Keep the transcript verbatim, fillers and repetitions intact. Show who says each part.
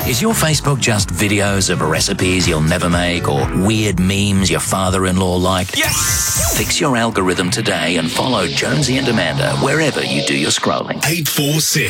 Speaker 1: Is your Facebook just videos of recipes you'll never make or weird memes your father-in-law like?
Speaker 2: Yes!
Speaker 1: Fix your algorithm today and follow Jonesy and Amanda wherever you do your scrolling.
Speaker 2: eight four six